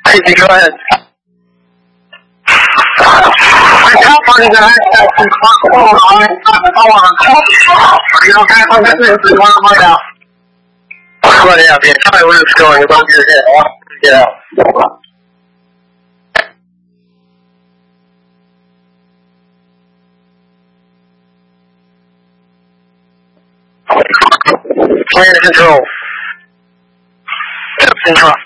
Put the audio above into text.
Crazy, go ahead. I tell parties that I have some clock on it. You don't have to listen to one right out. Right out, yeah. Tell me where it's going above your head. I want to get out. Plan control. Control.